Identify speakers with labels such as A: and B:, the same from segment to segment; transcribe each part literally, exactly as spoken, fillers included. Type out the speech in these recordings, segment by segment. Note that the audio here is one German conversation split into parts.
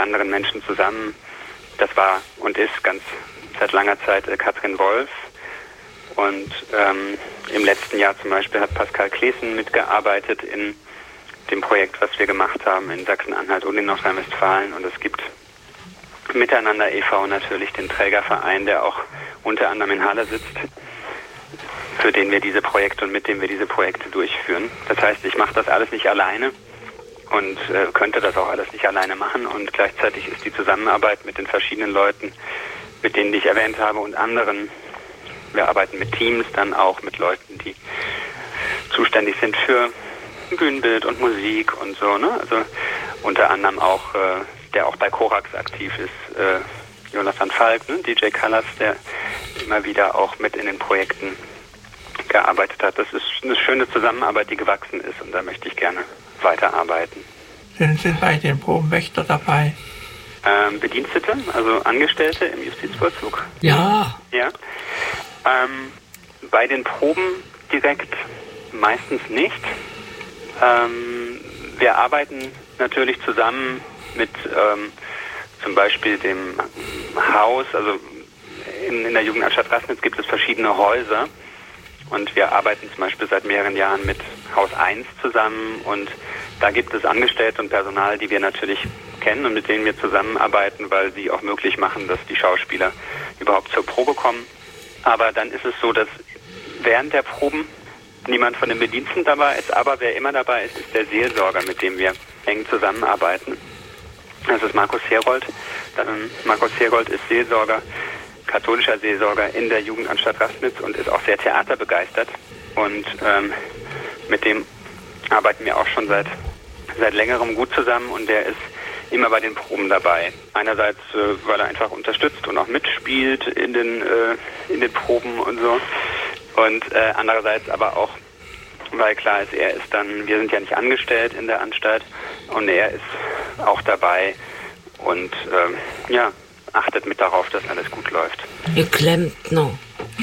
A: anderen Menschen zusammen. Das war und ist ganz seit langer Zeit äh, Katrin Wolf. Und ähm, im letzten Jahr zum Beispiel hat Pascal Klesen mitgearbeitet in dem Projekt, was wir gemacht haben in Sachsen-Anhalt und in Nordrhein-Westfalen. Und es gibt Miteinander e V natürlich den Trägerverein, der auch unter anderem in Halle sitzt, für den wir diese Projekte und mit dem wir diese Projekte durchführen. Das heißt, ich mache das alles nicht alleine und äh, könnte das auch alles nicht alleine machen. Und gleichzeitig ist die Zusammenarbeit mit den verschiedenen Leuten, mit denen ich erwähnt habe und anderen, wir arbeiten mit Teams, dann auch mit Leuten, die zuständig sind für Bühnenbild und Musik und so, ne? Also unter anderem auch, äh, der auch bei Korax aktiv ist, äh, Jonathan Falk, ne? D J Callas, der immer wieder auch mit in den Projekten gearbeitet hat. Das ist eine schöne Zusammenarbeit, die gewachsen ist und da möchte ich gerne weiterarbeiten.
B: Sind, sind bei den Proben Wächter dabei?
A: Ähm, Bedienstete, also Angestellte im Justizvollzug.
B: Ja.
A: Ja. Ähm, bei den Proben direkt meistens nicht. Ähm, wir arbeiten natürlich zusammen mit ähm, zum Beispiel dem Haus, also in, in der Jugendanstalt Rassnitz gibt es verschiedene Häuser und wir arbeiten zum Beispiel seit mehreren Jahren mit Haus eins zusammen und da gibt es Angestellte und Personal, die wir natürlich kennen und mit denen wir zusammenarbeiten, weil sie auch möglich machen, dass die Schauspieler überhaupt zur Probe kommen. Aber dann ist es so, dass während der Proben niemand von den Bediensteten dabei ist, aber wer immer dabei ist, ist der Seelsorger, mit dem wir eng zusammenarbeiten. Das ist Markus Herold. Markus Herold ist Seelsorger, katholischer Seelsorger in der Jugendanstalt Rassnitz und ist auch sehr theaterbegeistert. Und ähm, mit dem arbeiten wir auch schon seit, seit längerem gut zusammen und der ist immer bei den Proben dabei. Einerseits, äh, weil er einfach unterstützt und auch mitspielt in den, äh, in den Proben und so. Und äh, andererseits aber auch, weil klar ist, er ist dann, wir sind ja nicht angestellt in der Anstalt und er ist auch dabei und äh, ja, achtet mit darauf, dass alles gut läuft.
C: Ihr Klempner.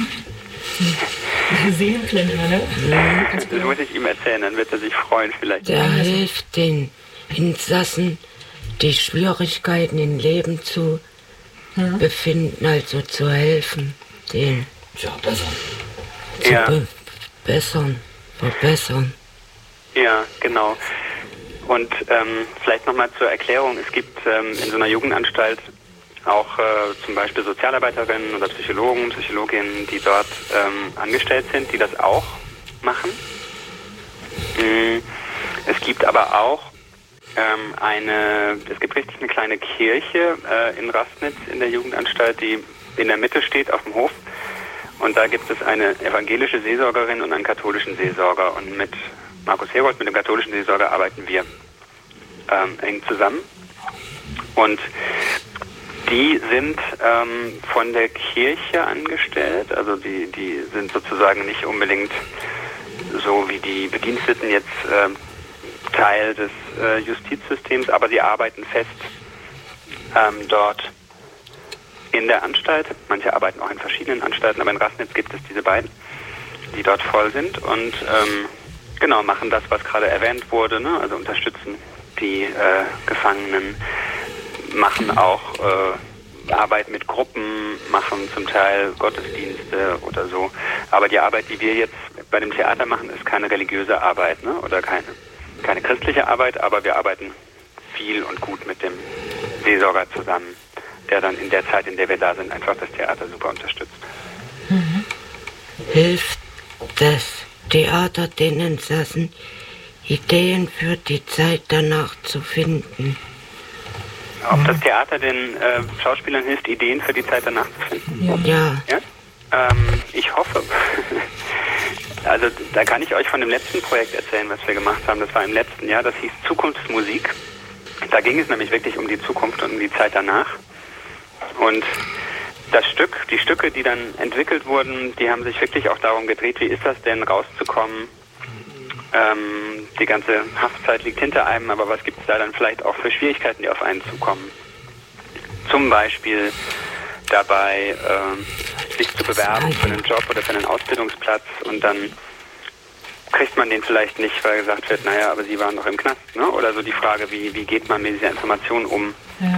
D: Seelenklempner, ne?
C: Ja.
A: Das muss ich ihm erzählen, dann wird er sich freuen vielleicht.
C: Der hilft den Insassen, die Schwierigkeiten im Leben zu hm? befinden, also zu helfen, denen
B: Ja, besser.
C: zu
A: Ja.
C: verbessern, verbessern.
A: Ja, genau. Und ähm, vielleicht nochmal zur Erklärung, es gibt ähm, in so einer Jugendanstalt auch äh, zum Beispiel Sozialarbeiterinnen oder Psychologen, Psychologinnen, die dort ähm, angestellt sind, die das auch machen. Mhm. Es gibt aber auch ähm, eine, es gibt richtig eine kleine Kirche äh, in Rassnitz in der Jugendanstalt, die in der Mitte steht auf dem Hof. Und da gibt es eine evangelische Seelsorgerin und einen katholischen Seelsorger. Und mit Markus Herold, mit dem katholischen Seelsorger, arbeiten wir ähm, eng zusammen. Und die sind ähm, von der Kirche angestellt. Also die, die sind sozusagen nicht unbedingt so wie die Bediensteten jetzt äh, Teil des äh, Justizsystems, aber sie arbeiten fest ähm, dort in der Anstalt. Manche arbeiten auch in verschiedenen Anstalten, aber in Rassnitz gibt es diese beiden, die dort voll sind und ähm, genau machen das, was gerade erwähnt wurde, ne? Also unterstützen die äh, Gefangenen, machen auch äh, Arbeit mit Gruppen, machen zum Teil Gottesdienste oder so. Aber die Arbeit, die wir jetzt bei dem Theater machen, ist keine religiöse Arbeit, ne? Oder keine, keine christliche Arbeit, aber wir arbeiten viel und gut mit dem Seelsorger zusammen, der dann in der Zeit, in der wir da sind, einfach das Theater super unterstützt.
C: Mhm. Hilft das Theater den Insassen, Ideen für die Zeit danach zu finden?
A: Ob das Theater den äh, Schauspielern hilft, Ideen für die Zeit danach zu finden?
C: Ja.
A: Ja? Ähm, ich hoffe. Also da kann ich euch von dem letzten Projekt erzählen, was wir gemacht haben. Das war im letzten Jahr, das hieß Zukunftsmusik. Da ging es nämlich wirklich um die Zukunft und um die Zeit danach. Und das Stück, die Stücke, die dann entwickelt wurden, die haben sich wirklich auch darum gedreht, wie ist das denn, rauszukommen. Ähm, die ganze Haftzeit liegt hinter einem, aber was gibt es da dann vielleicht auch für Schwierigkeiten, die auf einen zukommen? Zum Beispiel dabei, äh, sich zu bewerben für einen Job oder für einen Ausbildungsplatz und dann kriegt man den vielleicht nicht, weil gesagt wird, naja, aber Sie waren doch im Knast, ne? Oder so die Frage, wie, wie geht man mit dieser Information um?